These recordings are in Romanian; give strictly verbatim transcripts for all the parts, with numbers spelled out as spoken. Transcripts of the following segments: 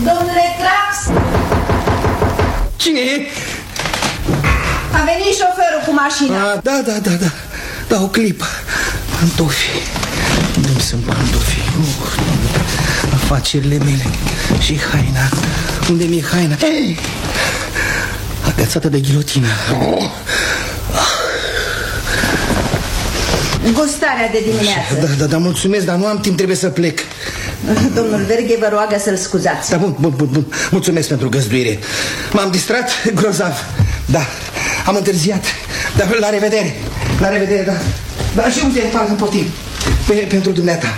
Domnule Traps! Cine e? A venit șoferul cu mașina. A, da, da, da, da. Da, o clipă. Pantofi. Unde-mi sunt pantofi? Uh, afacerile mele. Și haina. Unde mi-e haina? Hey! Agățată de ghilotină. Gustarea de dimineață. Da, da, da, mulțumesc, dar nu am timp, trebuie să plec. Domnul Verghe vă roagă să-l scuzați. Da, bun, bun, bun, bun. Mulțumesc pentru găzduire. M-am distrat grozav. Da, am întârziat. Da, la revedere. La revedere, da. Da, și uite, parcă poftim. Pe, pentru dumneata.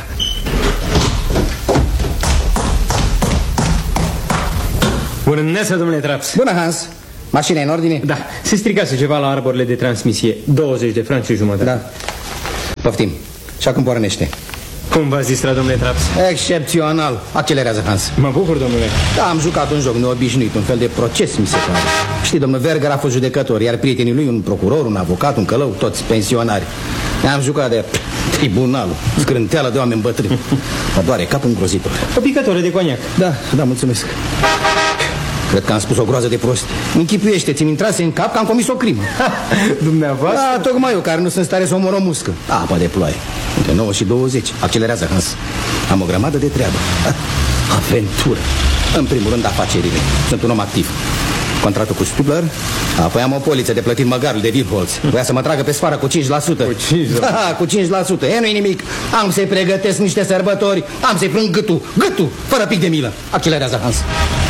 Bună dimineața, domnule Traps. Bună, Hans. Mașina e în ordine? Da, se stricase ceva la arborile de transmisie. douăzeci de franci și jumătate. Da. Poftim. Și acum pornește. Cum v-ați distrat, domnule Traps? Excepțional. Accelerează, Hans. Mă bucur, domnule. Da, am jucat un joc neobișnuit, un fel de proces, mi se pare. Știi, domnul Verger a fost judecător, iar prietenii lui un procuror, un avocat, un călău, toți pensionari. Am jucat de tribunalul, scrânteală de oameni bătrâni. Mă doare capul îngrozitor. O picătură de coniac. Da, da, mulțumesc. Cred că am spus o groază de prost. Închipuiește, ți-mi intrase în cap că am comis o crimă. Dumneavoastră? Da, tocmai eu, care nu sunt stare să omor o muscă. Apa de ploaie. Între nouă și douăzeci. Accelerează, Hans. Am o grămadă de treabă. Aventură. În primul rând, afacerile. Sunt un om activ. Contractul cu Stubler. Apoi am o poliță de plătit măgarul de Wilholz. Voia să mă tragă pe sfoară cu cinci la sută. Cu cinci la sută? Da, cu cinci la sută. E, nu-i nimic. Am să-i pregătesc niște sărbători. Am să-i frâng gâtul. Gâtul, fără pic de milă. Accelerează, Hans.